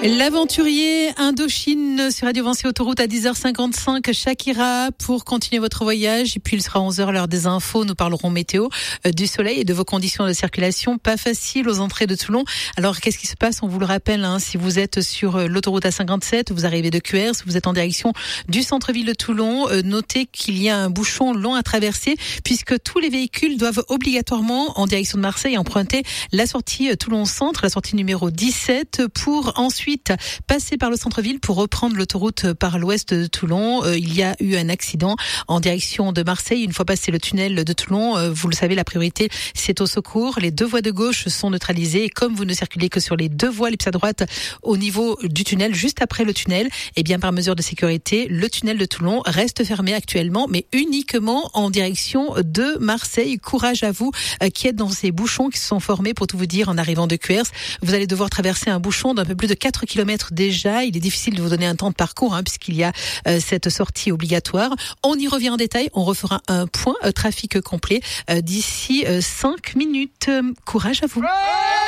L'aventurier Indochine sur Radio Vancé Autoroute à 10h55. Shakira pour continuer votre voyage. Et puis il sera 11h l'heure des infos. Nous parlerons météo, du soleil et de vos conditions de circulation. Pas facile aux entrées de Toulon. Alors qu'est-ce qui se passe? On vous le rappelle, si vous êtes sur l'autoroute A57, vous arrivez de Cuers, vous êtes en direction du centre-ville de Toulon. Notez qu'il y a un bouchon long à traverser puisque tous les véhicules doivent obligatoirement en direction de Marseille emprunter la sortie Toulon-Centre, la sortie numéro 17 pour ensuite passer par le centre-ville pour reprendre l'autoroute par l'ouest de Toulon. Il y a eu un accident en direction de Marseille. Une fois passé le tunnel de Toulon, vous le savez, la priorité c'est au secours. Les deux voies de gauche sont neutralisées et comme vous ne circulez que sur les deux voies, l'ellipse à droite au niveau du tunnel, juste après le tunnel, et bien par mesure de sécurité, le tunnel de Toulon reste fermé actuellement, mais uniquement en direction de Marseille. Courage à vous qui êtes dans ces bouchons qui se sont formés, pour tout vous dire, en arrivant de Cuers. Vous allez devoir traverser un bouchon d'un peu plus de 4 km déjà. Il est difficile de vous donner un temps de parcours puisqu'il y a cette sortie obligatoire. On y revient en détail. On refera un point trafic complet d'ici 5 minutes. Courage à vous.